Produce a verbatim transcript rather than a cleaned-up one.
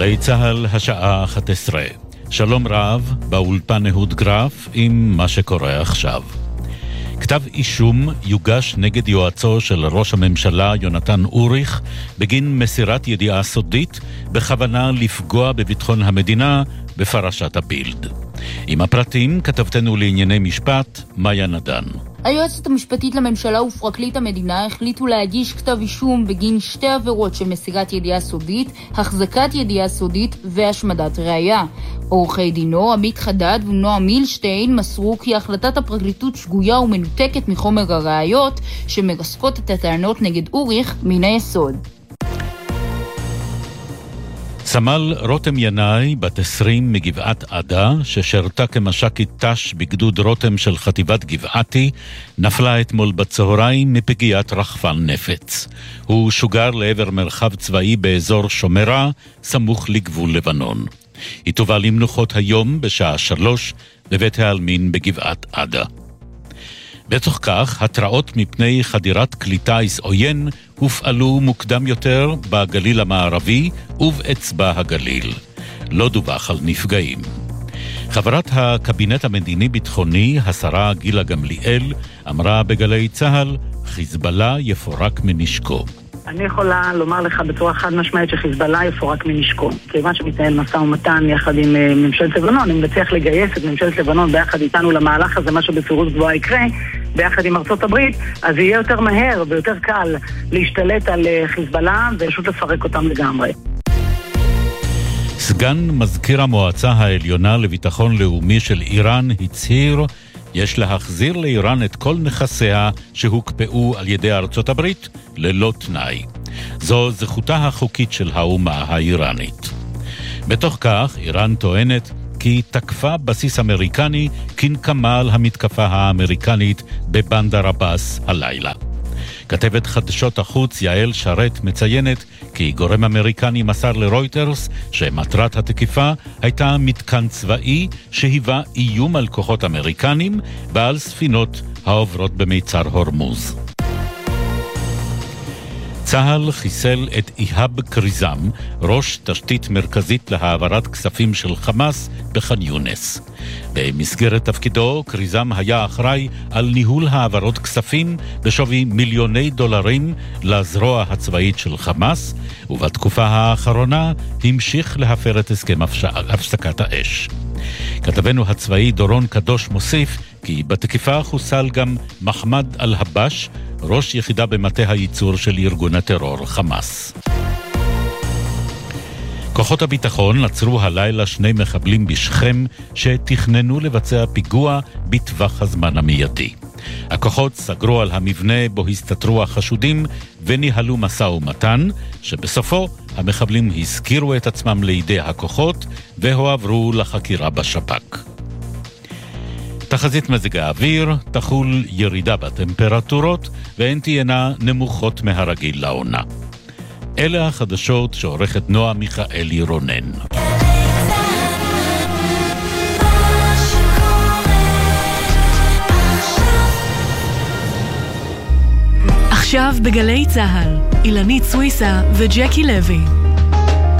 גלי צהל, השעה אחת עשרה. שלום רב, באולפן אהוד גרף עם מה שקורה עכשיו. כתב אישום יוגש נגד יועצו של ראש הממשלה יונתן אוריך בגין מסירת ידיעה סודית בכוונה לפגוע בביטחון המדינה בפרשת הבילד. עם הפרטים כתבתנו לענייני משפט מאיה נדן. היועצת המשפטית לממשלה ופרקליט המדינה החליטו להגיש כתב אישום בגין שתי עבירות של מסירת ידיעה סודית, החזקת ידיעה סודית והשמדת ראיה. עורכי דינו, עמית חדד ונועם מילשטיין, מסרו כי החלטת הפרקליטות שגויה ומנותקת מחומר הראיות שמרסקות את הטענות נגד אוריך מן היסוד. סמל רותם ינאי, בת עשרים מגבעת עדה, ששרתה כמש"קית ת"ש בגדוד רותם של חטיבת גבעתי, נפלה אתמול בצהריים מפגיעת רחפן נפץ. הוא שוגר לעבר מרחב צבאי באזור שומרה, סמוך לגבול לבנון. היא תובא למנוחות היום בשעה שלוש בבית העלמין בגבעת עדה. בתוך כך, התראות מפני חדירת כלי טיס עוין הופעלו מוקדם יותר בגליל המערבי ובאצבע הגליל. לא דווח על נפגעים. חברת הקבינט המדיני-ביטחוני, השרה גילה גמליאל, אמרה בגלי צהל, חיזבאללה יפורק מנשקו. אני יכולה לומר לך בצורה חד משמעית שחיזבאללה יפורק מנשקו. כיוון שמתנהל משא ומתן יחד עם ממשלת לבנון, אם נצליח לגייס את ממשלת לבנון ביחד איתנו למהלך הזה, מה שבפירוש גבוהה יקרה, ביחד עם ארצות הברית, אז יהיה יותר מהר ויותר קל להשתלט על חיזבאללה ופשוט לפרק אותם לגמרי. סגן מזכיר המועצה העליונה לביטחון לאומי של איראן הצהיר, יש להחזיר לאיראן את כל נכסיה שהוקפאו על ידי ארצות הברית ללא תנאי. זו זכותה החוקית של האומה האיראנית. בתוך כך, איראן טוענת כי תקפה בסיס אמריקני כנקמה על המתקפה האמריקנית בבנדר עבאס הלילה. כתבת חדשות החוץ יעל שרת מציינת כי גורם אמריקני מסר לרויטרס שמטרת התקיפה הייתה מתקן צבאי שהיווה איום על כוחות אמריקנים ועל ספינות העוברות במיצר הורמוז. צהל חיסל את איהאב קריזם, ראש תשתית מרכזית להעברת כספים של חמאס בח'אן יונס. במסגרת תפקידו, קריזם היה אחראי על ניהול העברות כספים בשווי מיליוני דולרים לזרוע הצבאית של חמאס, ובתקופה האחרונה המשיך להפר את הסכם הפסקת האש. כתבנו הצבאי דורון קדוש מוסיף כי בתקיפה חוסל גם מחמד אל-הבש, ראש יחידה במטה הייצור של ארגון הטרור חמאס. כוחות הביטחון עצרו הלילה שני מחבלים בשכם שתכננו לבצע פיגוע בטווח הזמן המיידי. הכוחות סגרו על המבנה בו הסתתרו החשודים וניהלו מסע ומתן, שבסופו המחבלים הזכירו את עצמם לידי הכוחות והועברו לחקירה בשב"כ. תחזית מזג האוויר, תחול ירידה בטמפרטורות והן תהיינה נמוכות מהרגיל לעונה. אלה החדשות שעורכת נועה מיכאלי רונן. עכשיו בגלי צהל, אילנית סוויסה וג'קי לוי.